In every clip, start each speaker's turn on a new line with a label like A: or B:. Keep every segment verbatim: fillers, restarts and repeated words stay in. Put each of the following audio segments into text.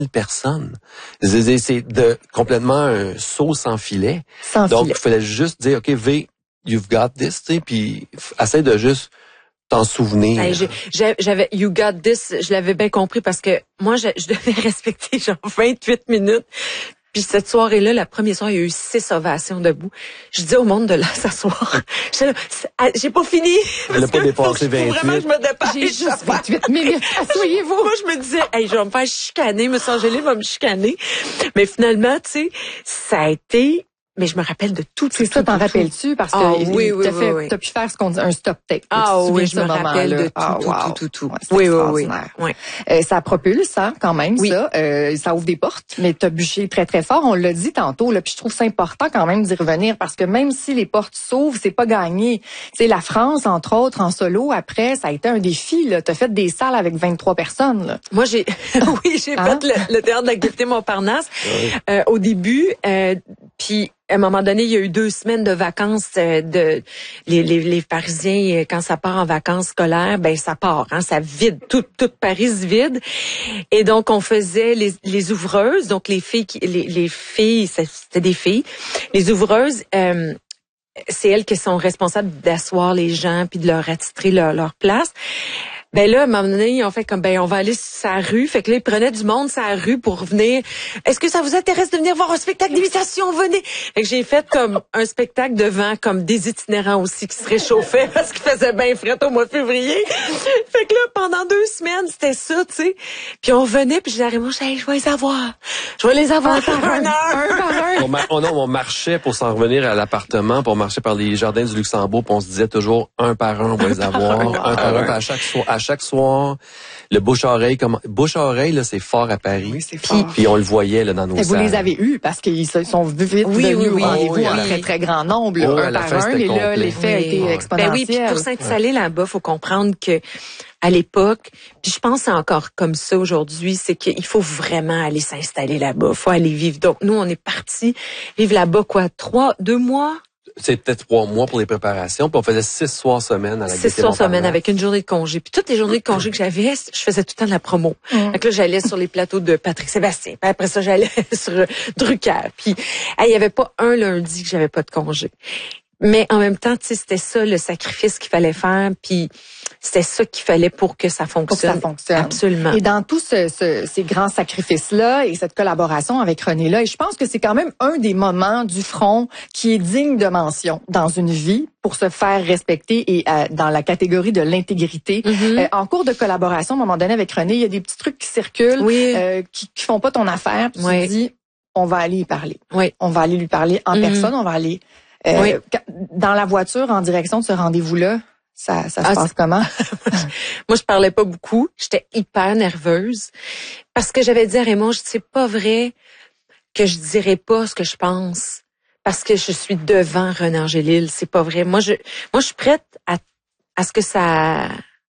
A: personnes. C'est, c'est de complètement un saut sans filet.
B: Sans
A: Donc,
B: filet.
A: il fallait juste dire, OK, V, you've got this, tu sais, puis essaie de juste t'en souvenir.
C: Hey, j'ai- j'avais You Got This, je l'avais bien compris parce que moi, je, je devais respecter genre vingt-huit minutes. Puis cette soirée-là, la première soirée, il y a eu six ovations debout. Je dis au monde de là s'asseoir. J'étais là, c'est- ah, j'ai pas fini.
A: Elle a pas dépassé
C: Faut que je- faut
A: vingt-huit.
C: Vraiment, je me dépêche.
B: J'ai juste vingt-huit minutes. Asseyez-vous.
C: Moi, je me disais, hey, je vais me faire chicaner, M. Angélique va me chicaner. Mais finalement, tu sais, ça a été... Mais je me rappelle de tout.
B: C'est
C: tout,
B: ça,
C: tout,
B: t'en
C: tout,
B: rappelles-tu? Parce que
C: Ah,
B: il-
C: oui, oui,
B: t'as
C: oui,
B: fait,
C: oui.
B: t'as pu faire ce qu'on dit, un stop tape.
C: Ah
B: Tu te
C: oui,
B: souviens
C: je me
B: ce
C: rappelle
B: moment-là?
C: de tout,
B: Ah,
C: tout,
B: wow.
C: tout, tout, tout.
B: Ouais, c'est
C: Oui, oui, oui.
B: extraordinaire.
C: Oui.
B: Euh, ça propulse, hein, quand même,
C: Oui.
B: ça. Euh, ça ouvre des portes, mais t'as bûché très, très fort. On l'a dit tantôt, là, puis je trouve ça important quand même d'y revenir parce que même si les portes s'ouvrent, c'est pas gagné. Tu sais, la France, entre autres, en solo, après, ça a été un défi, là. T'as fait des salles avec vingt-trois personnes, là.
C: Moi, j'ai, oui, j'ai
B: Hein?
C: fait le, le théâtre de la Gaîté Montparnasse
A: Oui.
C: euh, au début. Euh, puis à un moment donné, il y a eu deux semaines de vacances euh, de les, les, les Parisiens euh, quand ça part en vacances scolaires, ben ça part, hein, ça vide tout, toute Paris se vide. Et donc on faisait les, les ouvreuses, donc les filles, qui, les, les filles, c'était des filles, les ouvreuses. Euh, c'est elles qui sont responsables d'asseoir les gens puis de leur attitrer leur, leur place. Ben là, à un moment donné, ils ont fait comme, ben on va aller sur sa rue. Fait que là, ils prenaient du monde sur la rue pour venir. Est-ce que ça vous intéresse de venir voir un spectacle d'imitation? Venez! Fait que j'ai fait comme un spectacle devant comme des itinérants aussi qui se réchauffaient parce qu'il faisait bien frais au mois de février. Fait que là, pendant deux semaines, c'était ça, tu sais. Puis on venait, puis je disais à Raymond, hey, je vais les avoir. Je vais les avoir par un heure.
B: Un par un.
A: On, mar- oh non, on marchait pour s'en revenir à l'appartement, puis on marchait par les jardins du Luxembourg, puis on se disait toujours un par un, on va les avoir, un par un, puis à chaque soir, à chaque soir, le bouche-oreille, comme bouche-oreille là, c'est fort à Paris.
B: Oui, c'est
A: Puis-
B: fort.
A: Puis on le voyait là dans nos
B: Et vous
A: salles.
B: les avez eus parce qu'ils se sont vite
C: Oui,
B: venus
C: oui,
B: au
C: oui.
B: rendez-vous
A: Oui,
B: en
A: oui.
B: très, très grand nombre, là,
A: Oh, à
B: un
A: la
B: par
A: fin,
B: un.
A: c'était
B: Et là,
A: complet.
B: l'effet a
C: Oui.
B: été
A: Ouais.
B: exponentiel.
C: Ben oui, puis pour Sainte-Salée là-bas, faut comprendre que à l'époque, puis je pense que c'est encore comme ça aujourd'hui, c'est qu'il faut vraiment aller s'installer là-bas, faut aller vivre. Donc nous, on est partis vivre là-bas quoi, trois, deux mois,
A: C'était trois mois pour les préparations, puis on faisait six soirs semaine à la
C: six
A: Gaîté
C: soirs semaine
A: Montparnasse.
C: avec une journée de congé. Puis toutes les journées de congé que j'avais, je faisais tout le temps de la promo.
B: Mm.
C: Donc là, j'allais sur les plateaux de Patrick Sébastien. Puis après ça, j'allais sur Drucker. Puis il y avait pas un lundi que j'avais pas de congé. Mais en même temps, tu sais, c'était ça le sacrifice qu'il fallait faire. Puis c'était ça qu'il fallait pour que ça
B: Pour que
C: fonctionne.
B: ça fonctionne.
C: Absolument.
B: Et dans tous ce, ce- ces grands sacrifices-là et cette collaboration avec René-là, et je pense que c'est quand même un des moments du front qui est digne de mention dans une vie pour se faire respecter et euh, dans la catégorie de l'intégrité.
C: Mhm.
B: Euh, en cours de collaboration, à un moment donné avec René, il y a des petits trucs qui circulent,
C: Oui.
B: euh, qui, qui font pas ton affaire. Puis
C: Oui.
B: tu te dis, on va aller y parler.
C: Oui.
B: On va aller lui parler en
C: Mhm.
B: personne, on va aller euh,
C: Oui.
B: quand- dans la voiture en direction de ce rendez-vous-là. Ça, ça se
C: Ah,
B: passe comment?
C: Moi, je parlais pas beaucoup. J'étais hyper nerveuse parce que j'avais dit à Raymond, je dis, c'est pas vrai que je dirais pas ce que je pense parce que je suis devant René Angélil. C'est pas vrai. Moi, je, moi, je suis prête à, à ce que ça,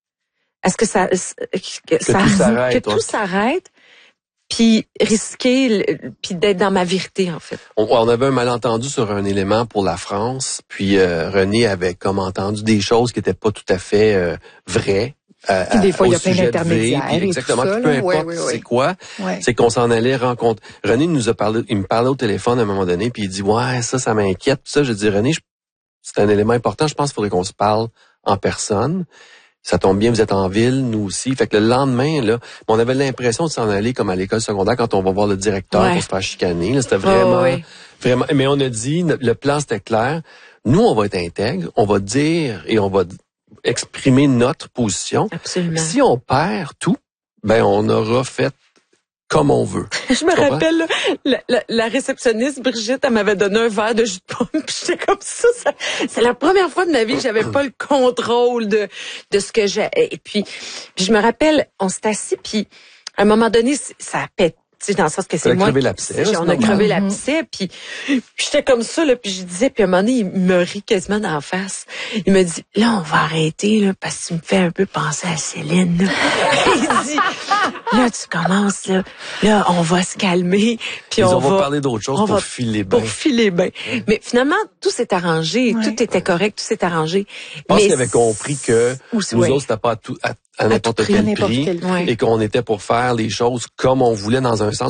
C: à ce que ça, que, ça-
A: tout s'arrête,
C: que tout
A: ouais.
C: s'arrête, puis risquer, le- puis d'être dans ma vérité en fait.
A: On, on avait un malentendu sur un élément pour la France, puis euh, René avait comme entendu des choses qui étaient pas tout à fait euh, vraies. euh,
B: Puis des fois,
A: au
B: il y a plein
A: sujet de V,
B: d'intermédiaires
A: puis
B: et tout
A: exactement,
B: ça,
A: puis peu
B: là. Ouais,
A: importe
B: ouais,
A: c'est
B: ouais.
A: quoi,
B: Ouais.
A: c'est qu'on s'en allait rencontrer. René nous a parlé, il me parlait au téléphone à un moment donné, puis il dit ouais ça, ça m'inquiète, tout ça. Je dis René, je- c'est un élément important. Je pense qu'il faudrait qu'on se parle en personne. Ça tombe bien, vous êtes en ville, nous aussi. Fait que le lendemain, là, on avait l'impression de s'en aller comme à l'école secondaire quand on va voir le directeur
C: Ouais.
A: pour se faire chicaner. Là, c'était vraiment,
C: Oh, oui.
A: vraiment. Mais on a dit, le plan c'était clair. Nous, on va être intègre, on va dire et on va exprimer notre position.
C: Absolument.
A: Si on perd tout, ben on aura fait comme on veut.
C: Je me
A: comprends?
C: rappelle, là, la, la, la réceptionniste Brigitte, elle m'avait donné un verre de jus de pomme, puis j'étais comme ça, ça c'est la première fois de ma vie que j'avais pas le contrôle de de ce que j'ai. Et puis, puis je me rappelle, on s'est assis, puis à un moment donné, ça a pété. Tu sais, dans le sens que c'est
A: a
C: moi.
A: crevé l'abcès,
C: qui-
A: c'est
C: On a
A: normal.
C: crevé
B: Mhm.
C: l'abcès, puis j'étais comme ça, là, puis je disais, puis à un moment donné, il me rit quasiment d'en face. Il me dit, là, on va arrêter, là, parce que tu me fais un peu penser à Céline. Là. Il dit, là, tu commences, là, là, on va se calmer, puis
A: Ils
C: on,
A: on va,
C: va
A: parler d'autre chose
C: on
A: pour
C: va-
A: filer bien.
C: pour filer bien. Mais finalement, tout s'est arrangé,
B: Ouais.
C: tout était correct, tout s'est arrangé.
A: Je pense
C: Mais
A: qu'ils avaient compris que
C: Ou-
A: nous
C: ouais.
A: autres, c'était pas à, tout, à, à n'importe
C: tout prix,
A: quel
B: n'importe
A: prix
B: quel
C: prix.
A: et qu'on était pour faire les choses comme on voulait dans un sens